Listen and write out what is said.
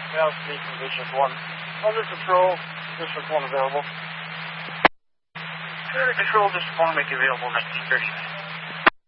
Now speaking District 1. Under control, District 1 available. Under control, District 1 make available 1930 minutes.